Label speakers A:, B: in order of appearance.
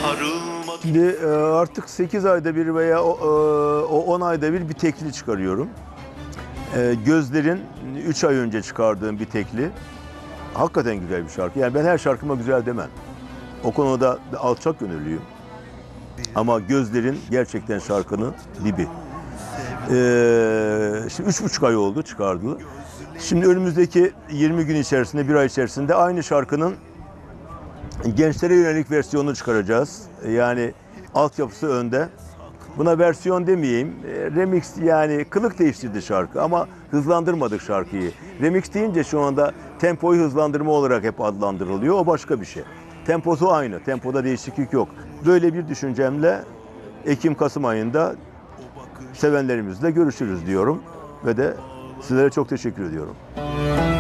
A: Şimdi artık 8 ayda bir veya 10 ayda bir tekli çıkarıyorum. Gözler'in 3 ay önce çıkardığım bir tekli. Hakikaten güzel bir şarkı. Yani ben her şarkıma güzel demem. O konuda alçak gönüllüyüm. Ama Gözler'in gerçekten şarkının dibi. Şimdi 3,5 ay oldu çıkardığı. Şimdi önümüzdeki 20 gün içerisinde, bir ay içerisinde aynı şarkının gençlere yönelik versiyonunu çıkaracağız. Yani altyapısı önde. Buna versiyon demeyeyim, remix, yani kılık değiştirdi şarkı ama hızlandırmadık şarkıyı. Remix deyince şu anda tempoyu hızlandırma olarak hep adlandırılıyor, o başka bir şey. Temposu aynı, tempoda değişiklik yok. Böyle bir düşüncemle Ekim-Kasım ayında sevenlerimizle görüşürüz diyorum ve de sizlere çok teşekkür ediyorum.